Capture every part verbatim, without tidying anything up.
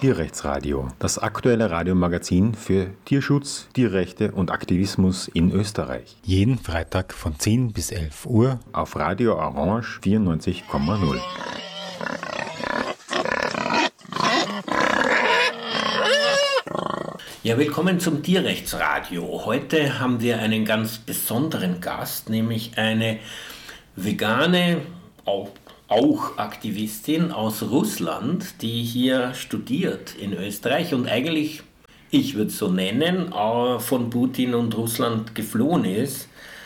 Tierrechtsradio, das aktuelle Radiomagazin für Tierschutz, Tierrechte und Aktivismus in Österreich. Jeden Freitag von zehn bis elf Uhr auf Radio Orange vierundneunzig Komma null. Ja, willkommen zum Tierrechtsradio. Heute haben wir einen ganz besonderen Gast, nämlich eine vegane, auch auch Aktivistin aus Russland, die hier studiert in Österreich und eigentlich, ich würde es so nennen, von Putin und Russland geflohen ist,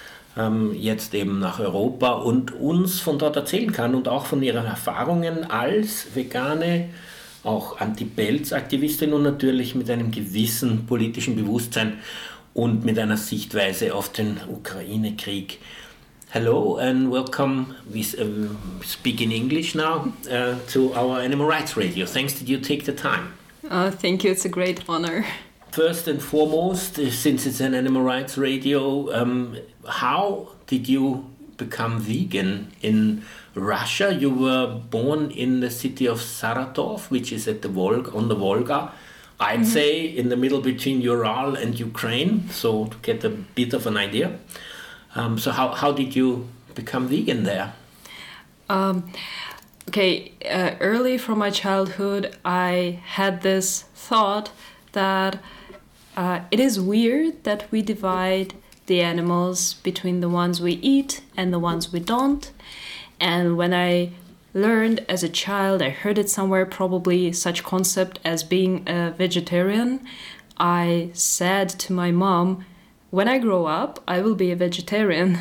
jetzt eben nach Europa und uns von dort erzählen kann und auch von ihren Erfahrungen als vegane, auch Anti-Pelz-Aktivistin und natürlich mit einem gewissen politischen Bewusstsein und mit einer Sichtweise auf den Ukraine-Krieg. Hello and welcome. We uh, speak in English now uh, to our Animal Rights Radio. Thanks that you take the time. Uh, thank you. It's a great honor. First and foremost, since it's an Animal Rights Radio, um, how did you become vegan in Russia? You were born in the city of Saratov, which is at the Volga, on the Volga. I'd mm-hmm. say in the middle between Ural and Ukraine, so to get a bit of an idea. Um, so how, how did you become vegan there? Um, okay, uh, early from my childhood, I had this thought that uh, it is weird that we divide the animals between the ones we eat and the ones we don't. And when I learned as a child, I heard it somewhere, probably such concept as being a vegetarian, I said to my mom, when I grow up, I will be a vegetarian.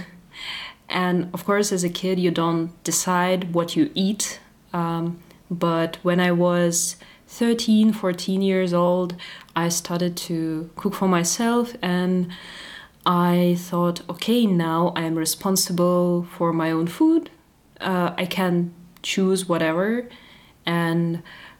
And of course, as a kid, you don't decide what you eat. Um, but when I was thirteen, fourteen years old, I started to cook for myself. And I thought, okay, now I'm responsible for my own food. Uh, I can choose whatever. And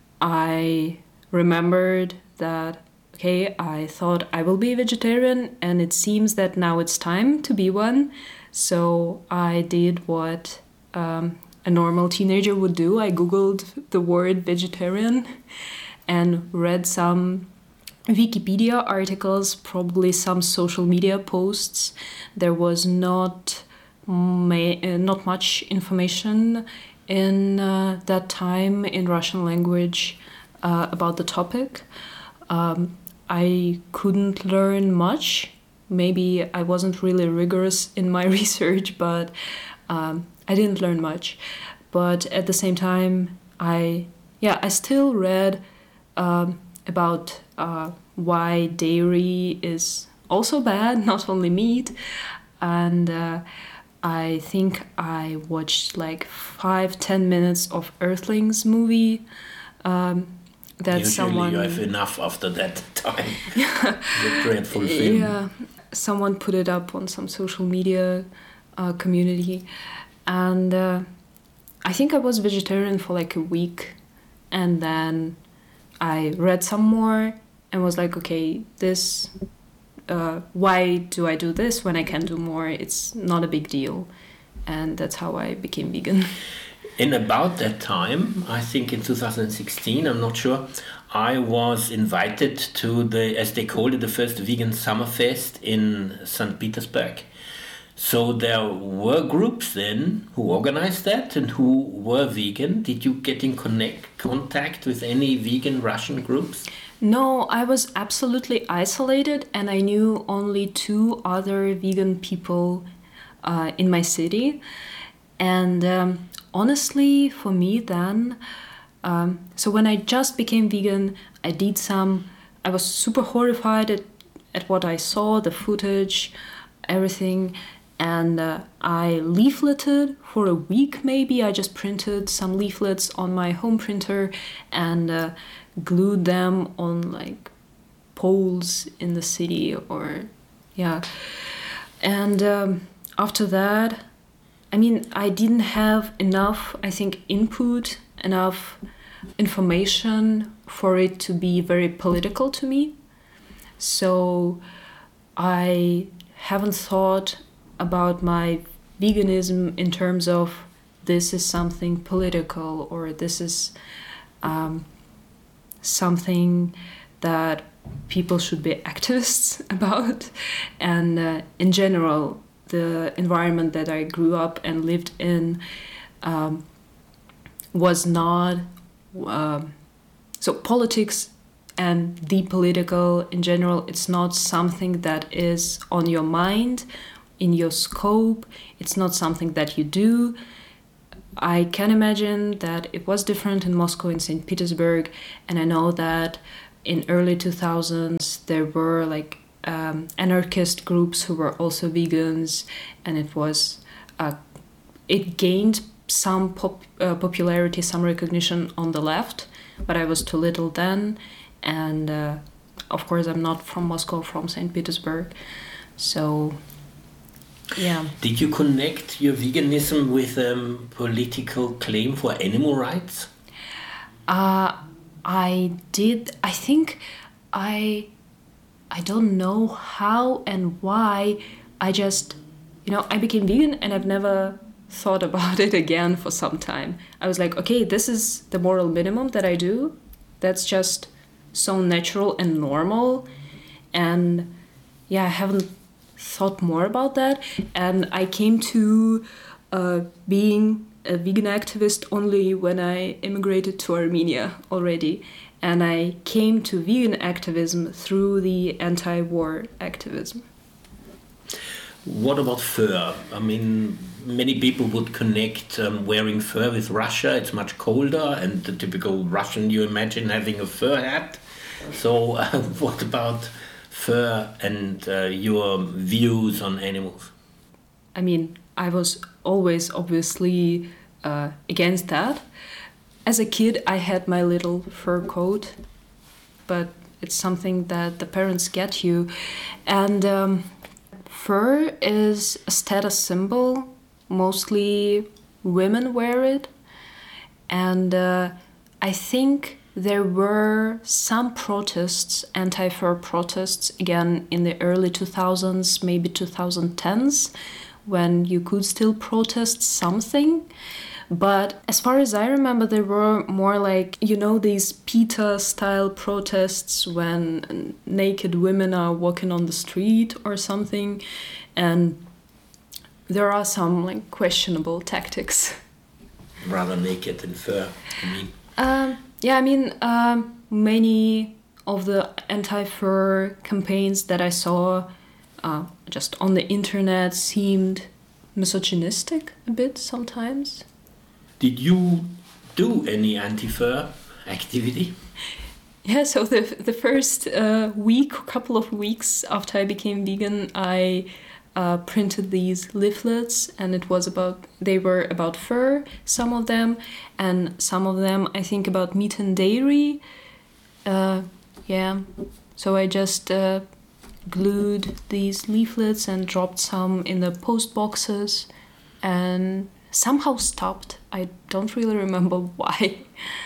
I remembered that okay, I thought I will be a vegetarian, and it seems that now it's time to be one. So I did what um, a normal teenager would do. I Googled the word vegetarian and read some Wikipedia articles, probably some social media posts. There was not, ma- not much information in uh, that time in Russian language uh, about the topic. Um, I couldn't learn much. Maybe I wasn't really rigorous in my research, but um, I didn't learn much. But at the same time, I yeah, I still read um, about uh, why dairy is also bad, not only meat. And uh, I think I watched like five, ten minutes of Earthlings movie. Um, That Usually someone you have enough after that time. The dreadful film. Yeah, someone put it up on some social media uh, community, and uh, I think I was vegetarian for like a week, and then I read some more and was like, okay, this. Uh, why do I do this when I can do more? It's not a big deal, and that's how I became vegan. In about that time, I think in two thousand sixteen, I'm not sure, I was invited to the, as they call it, the first vegan Summerfest in Saint Petersburg. So there were groups then who organized that and who were vegan. Did you get in connect, contact with any vegan Russian groups? No, I was absolutely isolated, and I knew only two other vegan people uh, in my city. And um, honestly, for me then, um, so when I just became vegan, I did some, I was super horrified at, at what I saw, the footage, everything. And uh, I leafleted for a week maybe. I just printed some leaflets on my home printer and uh, glued them on like poles in the city or, yeah. And um, after that, I mean, I didn't have enough, I think, input, enough information for it to be very political to me. So I haven't thought about my veganism in terms of this is something political or this is um, something that people should be activists about. And uh, in general, the environment that I grew up and lived in um, was not... Uh, so politics and the political in general, it's not something that is on your mind, in your scope. It's not something that you do. I can imagine that it was different in Moscow and Saint Petersburg, and I know that in early two thousands there were like um, anarchist groups who were also vegans, and it was uh, it gained some pop, uh, popularity, some recognition on the left, but I was too little then, and uh, of course I'm not from Moscow, from Saint Petersburg, so yeah. Did you connect your veganism with a um, political claim for animal rights? Uh, I did. I think I I don't know how and why. I just, you know, I became vegan and I've never thought about it again for some time. I was like, okay, this is the moral minimum that I do. That's just so natural and normal. And yeah, I haven't thought more about that. And I came to uh, being a vegan activist only when I immigrated to Armenia already. And I came to vegan activism through the anti-war activism. What about fur? I mean, many people would connect um, wearing fur with Russia. It's much colder, and the typical Russian, you imagine having a fur hat. So uh, what about fur and uh, your views on animals? I mean, I was always obviously uh, against that. As a kid, I had my little fur coat, but it's something that the parents get you. And um, fur is a status symbol. Mostly women wear it. And uh, I think there were some protests, anti-fur protests, again in the early two thousands, maybe twenty tens, when you could still protest something. But as far as I remember, there were more like, you know, these PETA-style protests when naked women are walking on the street or something. And there are some like questionable tactics. Rather naked than fur, I mean. Um, yeah, I mean, um, many of the anti-fur campaigns that I saw uh, just on the internet seemed misogynistic a bit sometimes. Did you do any anti-fur activity? Yeah, so the the first uh, week, couple of weeks after I became vegan, I uh, printed these leaflets, and it was about they were about fur, some of them, and some of them I think about meat and dairy. Uh, yeah, so I just uh, glued these leaflets and dropped some in the post boxes, and somehow stopped. I don't really remember why.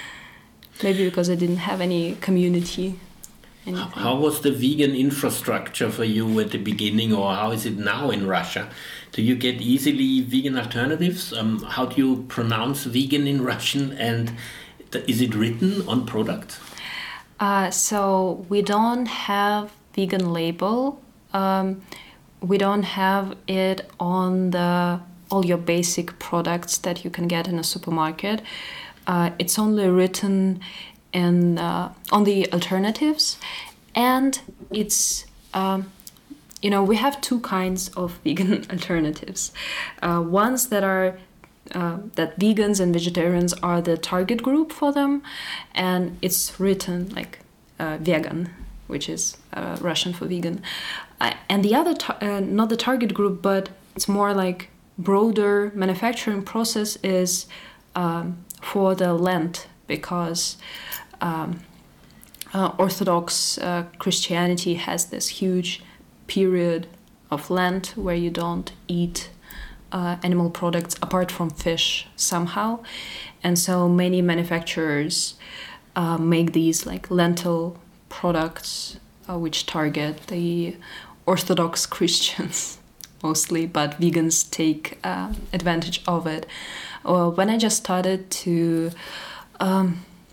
Maybe because I didn't have any community. Anything. How was the vegan infrastructure for you at the beginning, or how is it now in Russia? Do you get easily vegan alternatives? Um, how do you pronounce vegan in Russian, and is it written on products? Uh, so we don't have vegan label. Um, we don't have it on the all your basic products that you can get in a supermarket. Uh, it's only written in uh, on the alternatives, and it's um, you know we have two kinds of vegan alternatives. Uh, ones that are uh, that vegans and vegetarians are the target group for them, and it's written like uh, vegan, which is uh, Russian for vegan, uh, and the other tar- uh, not the target group, but it's more like broader manufacturing process is um, for the Lent, because um, uh, Orthodox uh, Christianity has this huge period of Lent where you don't eat uh, animal products apart from fish somehow, and so many manufacturers uh, make these like lentil products uh, which target the Orthodox Christians mostly, but vegans take uh, advantage of it. Uh, when I just started to um,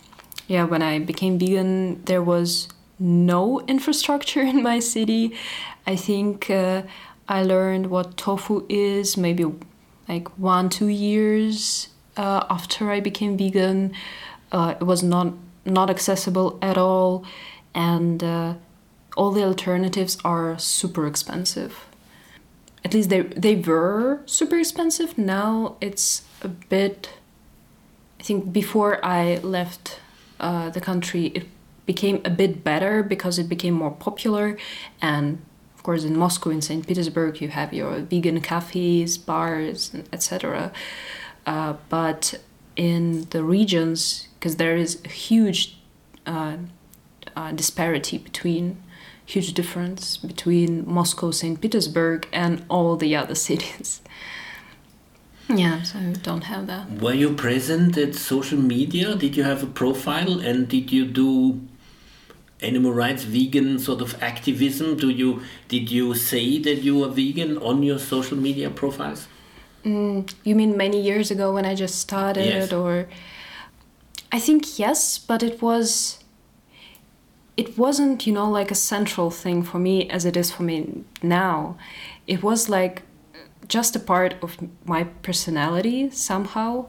yeah, when I became vegan, there was no infrastructure in my city. I think uh, I learned what tofu is maybe like one, two years uh, after I became vegan. Uh, it was not not accessible at all, and uh, all the alternatives are super expensive. At least they they were super expensive. Now it's a bit. I think before I left uh, the country, it became a bit better because it became more popular, and of course in Moscow, in Saint Petersburg, you have your vegan cafes, bars, et cetera. Uh, but in the regions, because there is a huge uh, uh, disparity between, huge difference between Moscow, Saint Petersburg, and all the other cities. Yeah, so I don't have that. Were you present at social media? Did you have a profile, and did you do animal rights, vegan sort of activism? Do you did you say that you were vegan on your social media profiles? Mm, you mean many years ago when I just started, yes. or? I think yes, but it was. It wasn't, you know, like a central thing for me as it is for me now. It was like just a part of my personality somehow,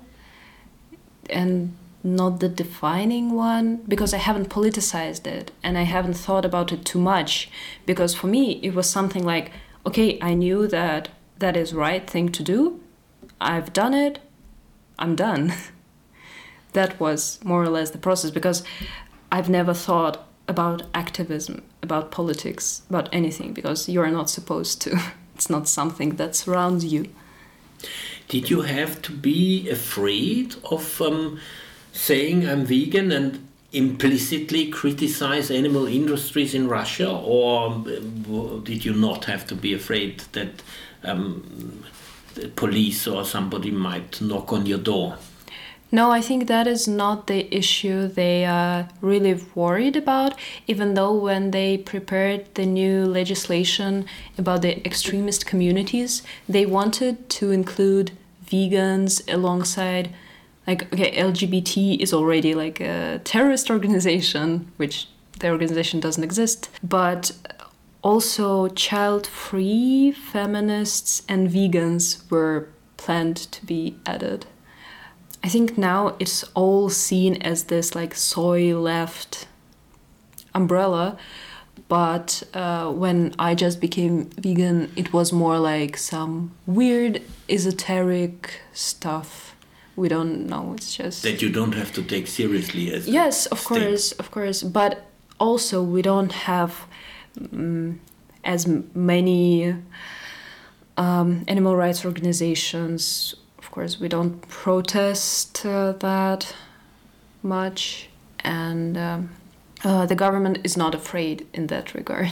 and not the defining one, because I haven't politicized it and I haven't thought about it too much. Because for me, it was something like, okay, I knew that that is right thing to do. I've done it. I'm done. That was more or less the process, because I've never thought about activism, about politics, about anything, because you're not supposed to. It's not something that surrounds you. Did you have to be afraid of um, saying I'm vegan and implicitly criticize animal industries in Russia, or did you not have to be afraid that um, the police or somebody might knock on your door? No, I think that is not the issue they are really worried about, even though when they prepared the new legislation about the extremist communities, they wanted to include vegans alongside, like, okay, L G B T is already like a terrorist organization, which the organization doesn't exist, but also child-free feminists and vegans were planned to be added. I think now it's all seen as this like soy left umbrella, but uh, when I just became vegan, it was more like some weird esoteric stuff. We don't know. It's just that you don't have to take seriously as yes, of state. course, of course. But also we don't have um, as many um, animal rights organizations. Of course, we don't protest uh, that much, and um, uh, the government is not afraid in that regard.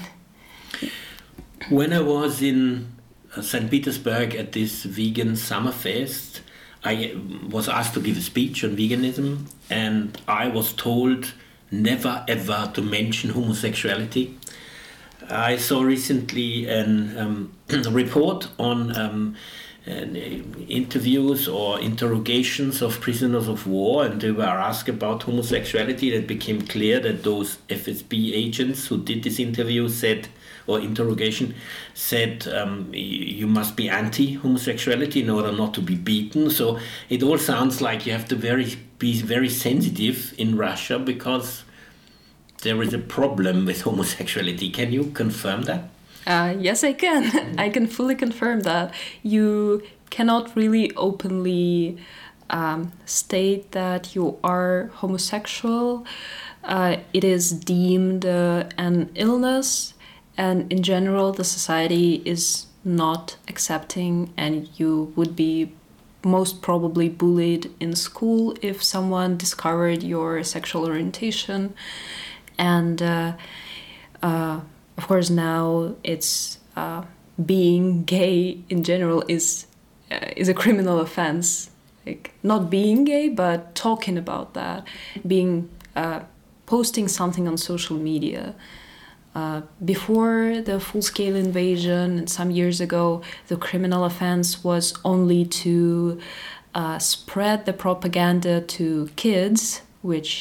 When I was in uh, Saint Petersburg at this vegan summer fest, I was asked to give a speech on veganism, and I was told never ever to mention homosexuality. I saw recently an um, report on um, And, uh, interviews or interrogations of prisoners of war, and they were asked about homosexuality. It became clear that those F S B agents who did this interview said, or interrogation, said um, you must be anti-homosexuality in order not to be beaten. So it all sounds like you have to very be very sensitive in Russia because there is a problem with homosexuality. Can you confirm that? Uh, yes, I can. I can fully confirm that. You cannot really openly um, state that you are homosexual. Uh, it is deemed uh, an illness, and in general, the society is not accepting, and you would be most probably bullied in school if someone discovered your sexual orientation. And uh, uh, of course, now it's uh, being gay in general is uh, is a criminal offense. Like not being gay, but talking about that, being uh, posting something on social media. Uh, before the full-scale invasion, and some years ago, the criminal offense was only to uh, spread the propaganda to kids, which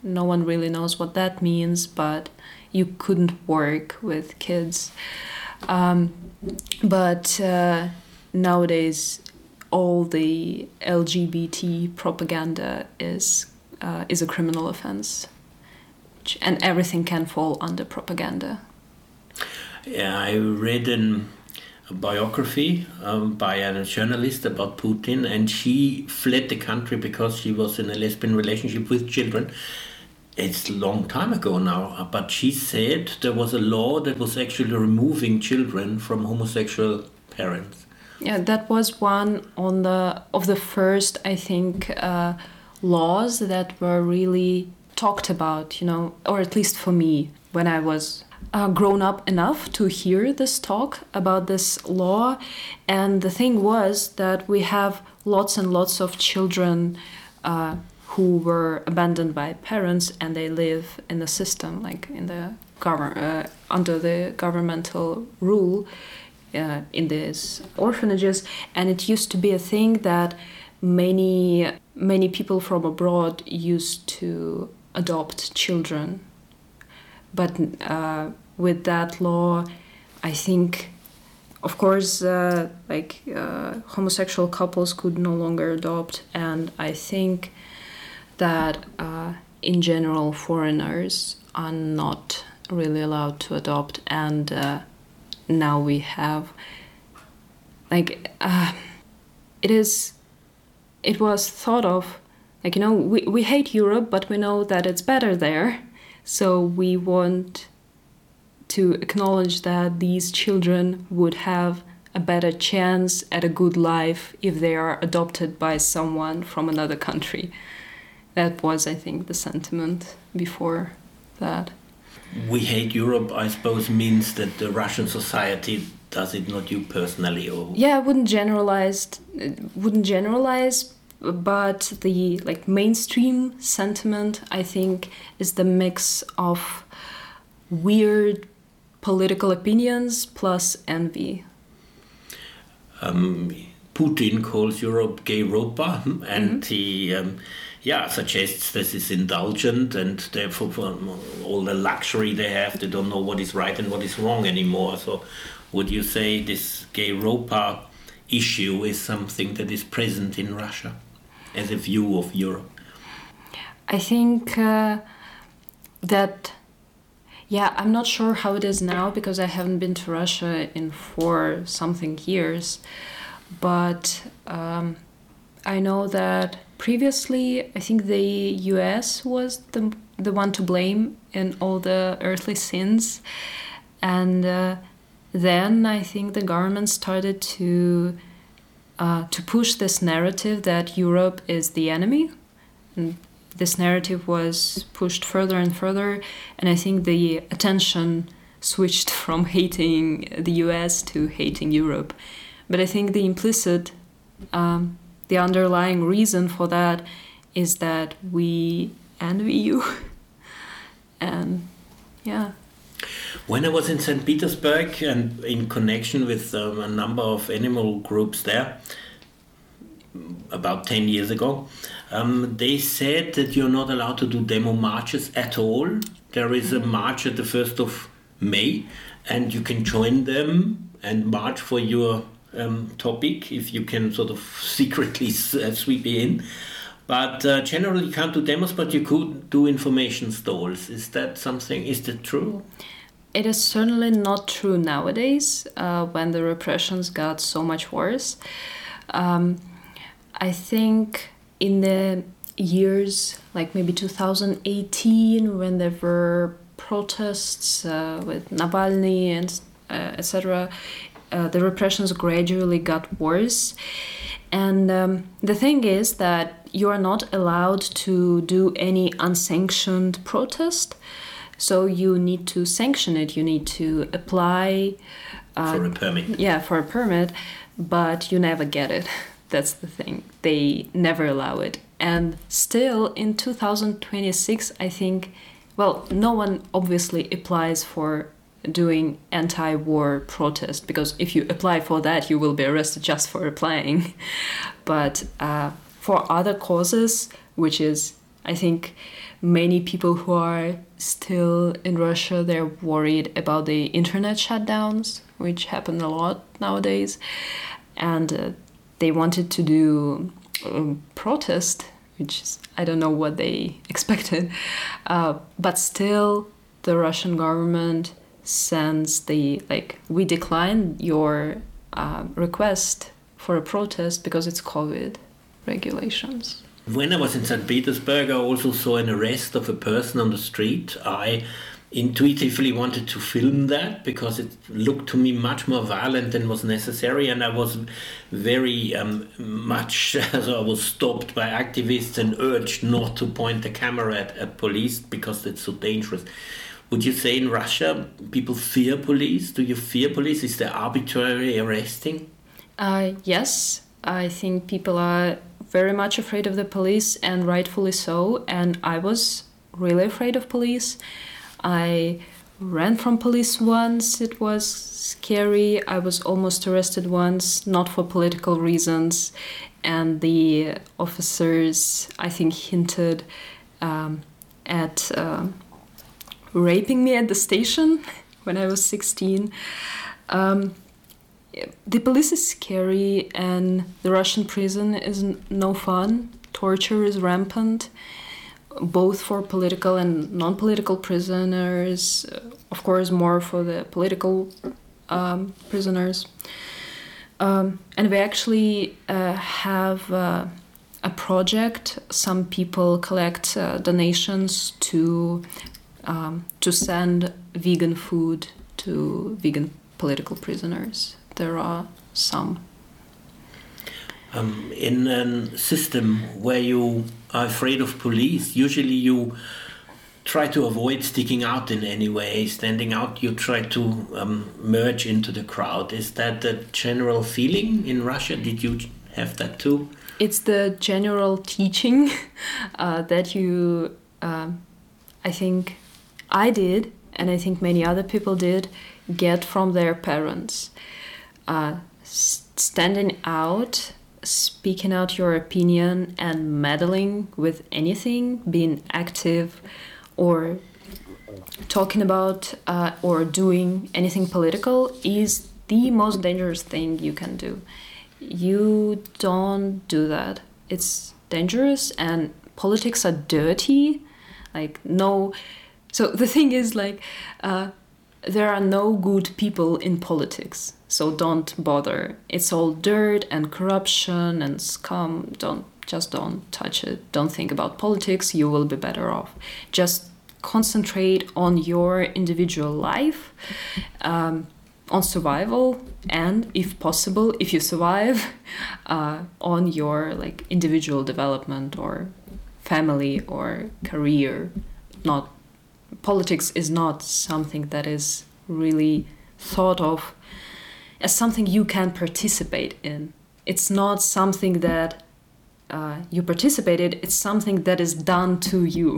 no one really knows what that means, but you couldn't work with kids. Um, but uh, nowadays, all the L G B T propaganda is uh, is a criminal offense, and everything can fall under propaganda. Yeah, I read an, a biography um, by a journalist about Putin, and she fled the country because she was in a lesbian relationship with children. It's a long time ago now, but she said there was a law that was actually removing children from homosexual parents. Yeah, that was one on the of the first, I think, uh, laws that were really talked about, you know, or at least for me, when I was uh, grown up enough to hear this talk about this law. And the thing was that we have lots and lots of children uh, who were abandoned by parents, and they live in the system, like in the govern uh, under the governmental rule uh, in these orphanages. And it used to be a thing that many many people from abroad used to adopt children. But uh, with that law, I think, of course, uh, like uh, homosexual couples could no longer adopt, and I think that uh, in general foreigners are not really allowed to adopt. And uh, now we have, like, uh, it is, it was thought of, like, you know, we, we hate Europe, but we know that it's better there. So we want to acknowledge that these children would have a better chance at a good life if they are adopted by someone from another country. That was, I think, the sentiment before that. We hate Europe, I suppose, means that the Russian society does it, not you personally, or yeah, I wouldn't generalize, wouldn't generalize, but the like mainstream sentiment, I think, is the mix of weird political opinions plus envy. Um, Putin calls Europe gay Europa, and Mm-hmm. he um, yeah suggests this is indulgent, and therefore for all the luxury they have, they don't know what is right and what is wrong anymore. So would you say this gay Europa issue is something that is present in Russia as a view of Europe? I think uh, that, yeah, I'm not sure how it is now because I haven't been to Russia in four something years, but um, I know that previously I think the U S was the the one to blame in all the earthly sins, and uh, then I think the government started to uh, to push this narrative that Europe is the enemy, and this narrative was pushed further and further, and I think the attention switched from hating the U S to hating Europe. But I think the implicit, um, the underlying reason for that is that we envy you. And yeah. When I was in Saint Petersburg and in connection with um, a number of animal groups there, about ten years ago, um, they said that you're not allowed to do demo marches at all. There is a march at the first of May, and you can join them and march for your um, topic if you can sort of secretly uh, sweep in. But uh, generally you can't do demos, but you could do information stalls. Is that something, is that true? It is certainly not true nowadays, uh, when the repressions got so much worse. Um, I think in the years, like maybe two thousand eighteen, when there were protests uh, with Navalny and uh, et cetera, uh, the repressions gradually got worse. And um, the thing is that you are not allowed to do any unsanctioned protest. So you need to sanction it. You need to apply uh, for a permit. Yeah, for a permit, but you never get it. That's the thing. They never allow it. And still in two thousand twenty-six, I think, well, no one obviously applies for doing anti-war protest, because if you apply for that, you will be arrested just for applying. But uh, for other causes, which is, I think, many people who are still in Russia, they're worried about the internet shutdowns, which happen a lot nowadays. And uh, they wanted to do a protest, which is, I don't know what they expected. Uh, but still, the Russian government sends the, like, we decline your uh, request for a protest because it's COVID regulations. When I was in Saint Petersburg, I also saw an arrest of a person on the street. I intuitively wanted to film that because it looked to me much more violent than was necessary, and I was very um, much, so I was stopped by activists and urged not to point the camera at, at police because it's so dangerous. Would you say in Russia people fear police? Do you fear police? Is there arbitrary arresting? Uh, yes, I think people are very much afraid of the police, and rightfully so. And I was really afraid of police. I ran from police once. It was scary. I was almost arrested once, not for political reasons. And the officers, I think, hinted um, at uh, raping me at the station when I was sixteen. Um, The police is scary, and the Russian prison is no fun. Torture is rampant, both for political and non-political prisoners. Of course, more for the political um, prisoners. Um, and we actually uh, have uh, a project. Some people collect uh, donations to um, to send vegan food to vegan political prisoners. There are some. Um, in a system where you are afraid of police, usually you try to avoid sticking out in any way, standing out. You try to um, merge into the crowd. Is that the general feeling in Russia? Did you have that too? It's the general teaching uh, that you, uh, I think I did, and I think many other people did, get from their parents. Uh, standing out, speaking out your opinion, and meddling with anything, being active, or talking about uh, or doing anything political is the most dangerous thing you can do. You don't do that. It's dangerous, and politics are dirty. Like, no. So the thing is, like, uh, there are no good people in politics. So don't bother. It's all dirt and corruption and scum. Don't just don't touch it. Don't think about politics. You will be better off. Just concentrate on your individual life, um, on survival, and if possible, if you survive, uh, on your like individual development or family or career. Not politics is not something that is really thought of as something you can participate in. It's not something that uh, you participated, it's something that is done to you.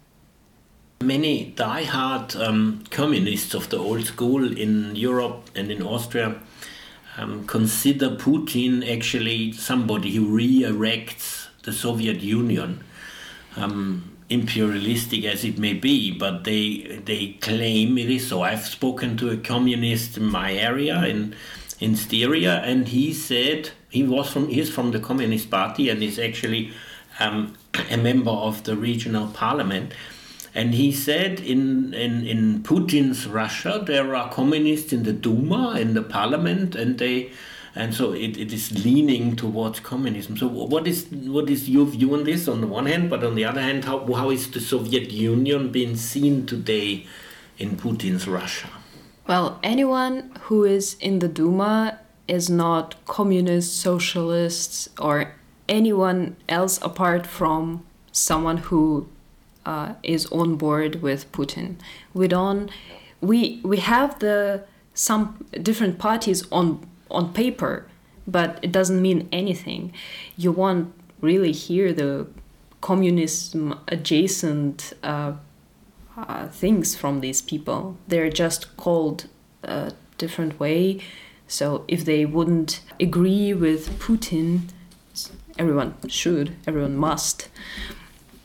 Many die-hard um, communists of the old school in Europe and in Austria um, consider Putin actually somebody who re-erects the Soviet Union. Um, imperialistic as it may be, but they they claim it is so. I've spoken to a communist in my area in in Styria, and he said he was from he's from the Communist Party and is actually um, a member of the regional parliament. And he said in, in in Putin's Russia there are communists in the Duma, in the parliament, and they and so it, it is leaning towards communism. So what is what is your view on this on the one hand, but on the other hand, how how is the Soviet Union being seen today in Putin's Russia? Well, anyone who is in the Duma is not communist, socialists, or anyone else apart from someone who uh, is on board with Putin. We don't. We we have the some different parties on. on paper, but it doesn't mean anything. You won't really hear the communism adjacent uh, uh, things from these people. They're just called a different way. So if they wouldn't agree with Putin, everyone should, everyone must.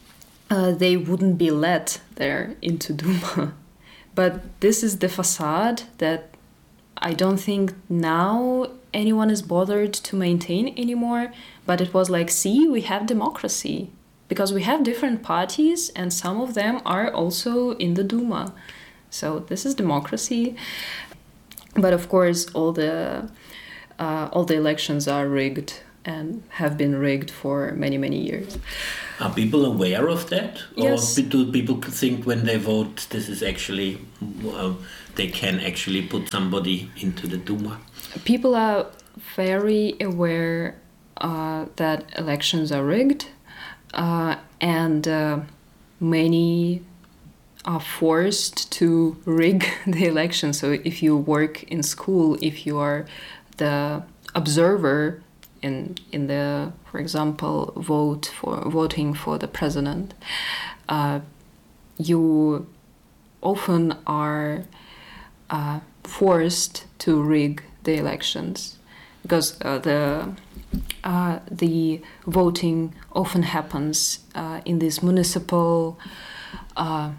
uh, they wouldn't be let there into Duma. But this is the facade that I don't think now anyone is bothered to maintain anymore. But it was like, see, we have democracy. Because we have different parties and some of them are also in the Duma. So this is democracy. But of course, all the uh, all the elections are rigged and have been rigged for many, many years. Are people aware of that? Yes. Or do people think when they vote, this is actually, uh, they can actually put somebody into the Duma? People are very aware uh, that elections are rigged, uh, and uh, many are forced to rig the election. So if you work in school, if you are the observer in in the, for example, vote for voting for the president, uh, you often are uh, forced to rig the elections because uh, the uh, the voting often happens uh, in these municipal uh,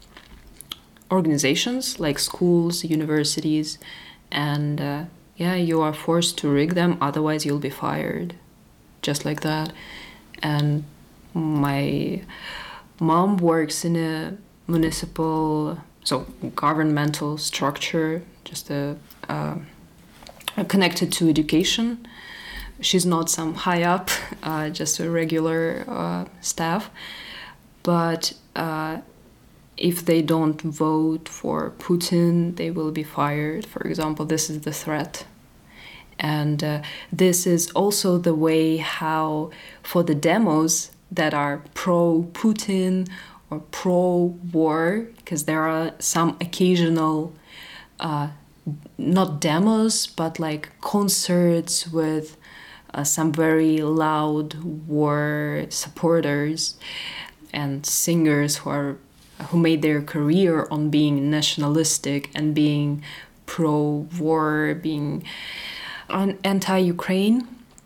organizations like schools, universities, and uh, yeah, you are forced to rig them, otherwise you'll be fired, just like that. And my mom works in a municipal, so governmental structure, just a, uh, connected to education. She's not some high up, uh, just a regular uh, staff, but uh, if they don't vote for Putin, they will be fired. For example, this is the threat. And uh, this is also the way how, for the demos that are pro-Putin or pro-war, because there are some occasional, uh, not demos, but like concerts with uh, some very loud war supporters and singers who are who made their career on being nationalistic and being pro-war, being anti-Ukraine.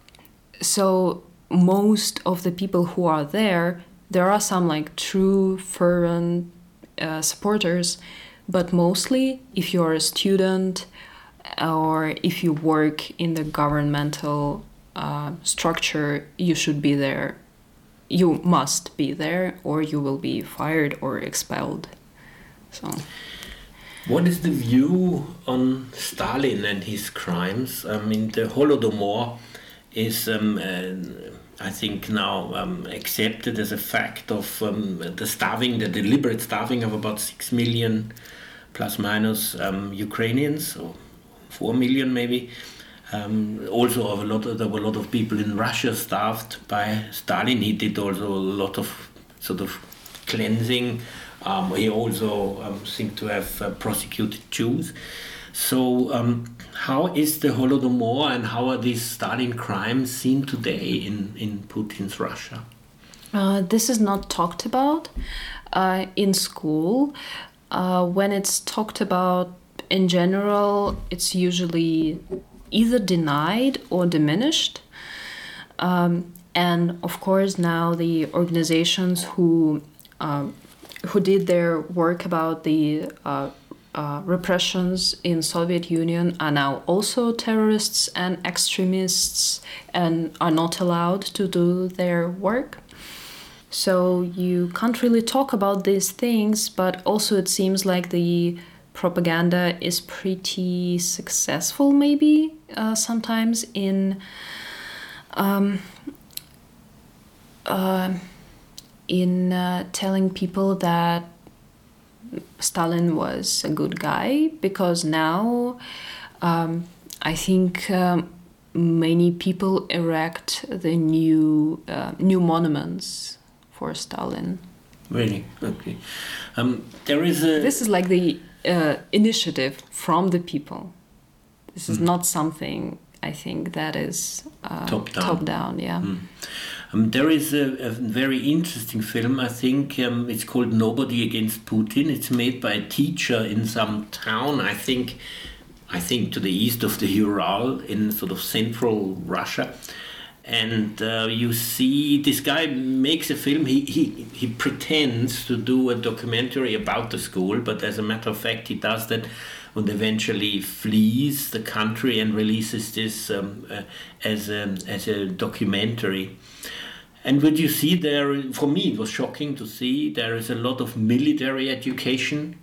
So most of the people who are there, there are some like true fervent uh, supporters, but mostly if you are a student or if you work in the governmental uh, structure, you should be there. You must be there or you will be fired or expelled. So, what is the view on Stalin and his crimes? I mean, the Holodomor is, um, uh, I think, now um, accepted as a fact of um, the starving, the deliberate starving of about six million plus minus um, Ukrainians, or four million maybe. Um, also, of a lot of, there were a lot of people in Russia starved by Stalin. He did also a lot of sort of cleansing. Um, he also um, seemed to have uh, prosecuted Jews. So, um, how is the Holodomor and how are these Stalin crimes seen today in, in Putin's Russia? Uh, this is not talked about uh, in school. Uh, when it's talked about in general, it's usually either denied or diminished. Um, and of course now the organizations who um, who did their work about the uh, uh, repressions in Soviet Union are now also terrorists and extremists and are not allowed to do their work. So you can't really talk about these things, but also it seems like the propaganda is pretty successful maybe uh, sometimes in um, uh, in uh, telling people that Stalin was a good guy, because now um, I think um, many people erect the new uh, new monuments for Stalin. Really? Okay. Um, there is a... This is like the Uh, initiative from the people. This is mm. not something, I think, that is uh, top down. Top down, yeah. Mm. Um, there is a, a very interesting film, I think. Um, it's called Nobody Against Putin. It's made by a teacher in some town, I think, I think to the east of the Ural in sort of central Russia. And uh, you see this guy makes a film, he, he, he pretends to do a documentary about the school, but as a matter of fact he does that and eventually flees the country and releases this um, uh, as, a, as a documentary. And what you see there, for me it was shocking to see, there is a lot of military education.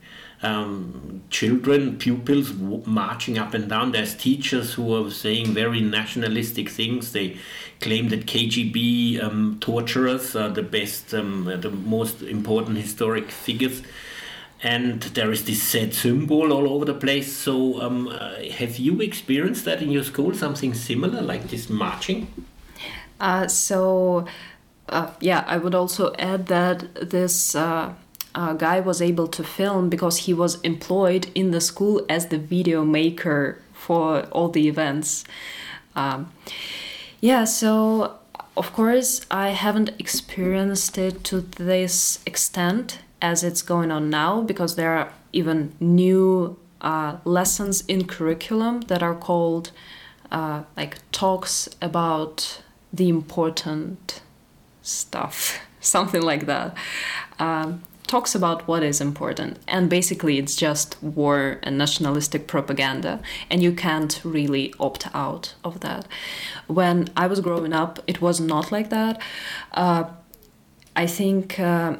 Um, children, pupils w- marching up and down. There's teachers who are saying very nationalistic things. They claim that K G B um, torturers are the best, um, the most important historic figures. And there is this sad symbol all over the place. So um, uh, have you experienced that in your school, something similar, like this marching? Uh, so, uh, yeah, I would also add that this... Uh, Uh, guy was able to film because he was employed in the school as the video maker for all the events. Um, yeah, so of course I haven't experienced it to this extent as it's going on now, because there are even new uh, lessons in curriculum that are called uh, like talks about the important stuff, something like that. Um, talks about what is important, and basically it's just war and nationalistic propaganda, and you can't really opt out of that. When I was growing up, it was not like that. Uh, I think uh,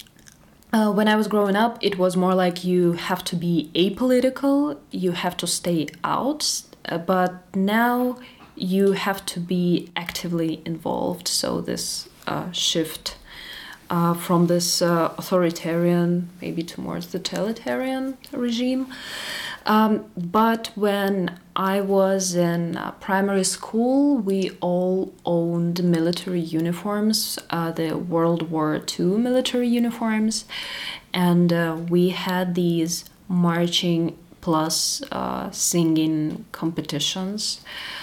uh, when I was growing up, it was more like you have to be apolitical, you have to stay out, uh, but now you have to be actively involved. So this uh, shift Uh, from this uh, authoritarian, maybe towards the totalitarian regime. Um, but when I was in uh, primary school, we all owned military uniforms, uh, the World War Two military uniforms, and uh, we had these marching plus uh, singing competitions.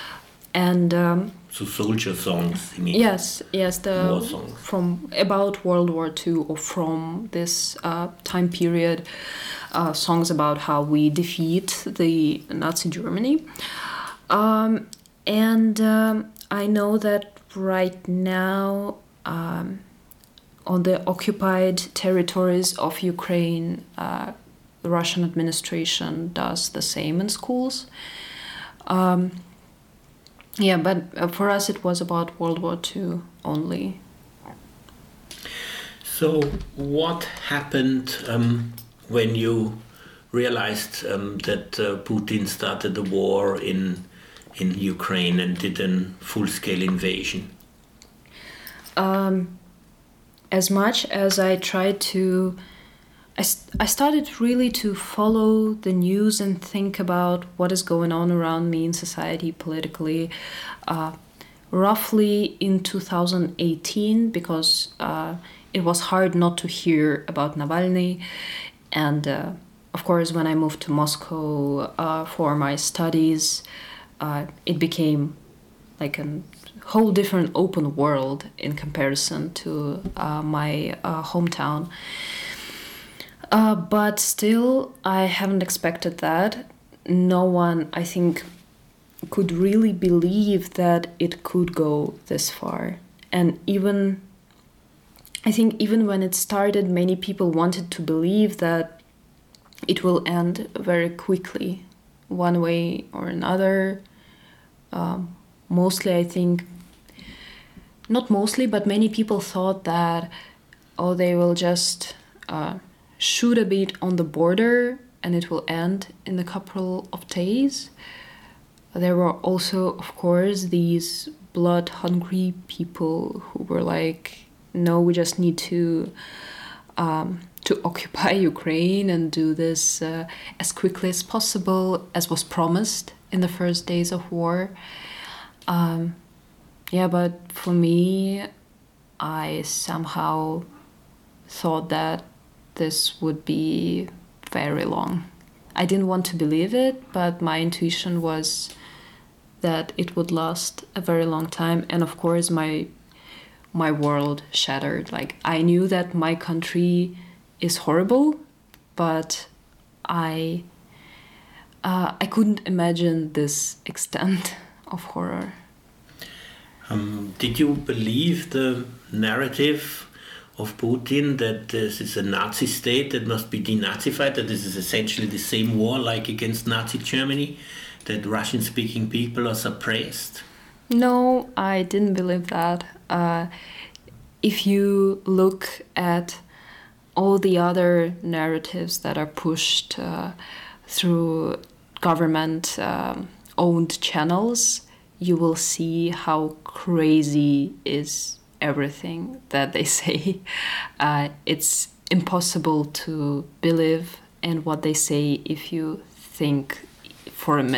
And um, so soldier songs, you mean? Yes, yes, the war songs from about World War Two, or from this uh, time period, uh, songs about how we defeat the Nazi Germany. Um, and um, I know that right now, um, on the occupied territories of Ukraine, uh, the Russian administration does the same in schools. Um, Yeah, but uh, for us it was about World War Two only. So what happened um, when you realized um, that uh, Putin started the war in in Ukraine and did a full-scale invasion? Um, as much as I tried to... I, st- I started really to follow the news and think about what is going on around me in society politically, uh, roughly in two thousand eighteen, because uh, it was hard not to hear about Navalny. And uh, of course, when I moved to Moscow uh, for my studies, uh, it became like a whole different open world in comparison to uh, my uh, hometown. Uh, but still, I haven't expected that. No one, I think, could really believe that it could go this far. And even, I think even when it started, many people wanted to believe that it will end very quickly, one way or another. Um, mostly, I think, not mostly, but many people thought that, oh, they will just... Uh, shoot a bit on the border and it will end in a couple of days. There were also, of course, these blood-hungry people who were like, no, we just need to um, to occupy Ukraine and do this uh, as quickly as possible, as was promised in the first days of war. Um, yeah, but for me, I somehow thought that this would be very long. I didn't want to believe it, but my intuition was that it would last a very long time. And of course, my my world shattered. Like, I knew that my country is horrible, but I uh, I couldn't imagine this extent of horror. Um, did you believe the narrative of Putin that this is a Nazi state that must be denazified, that this is essentially the same war like against Nazi Germany, that Russian-speaking people are suppressed? No, I didn't believe that. Uh, if you look at all the other narratives that are pushed uh, through government-owned um, channels, you will see how crazy is everything that they say. Uh, it's impossible to believe in what they say if you think for a minute.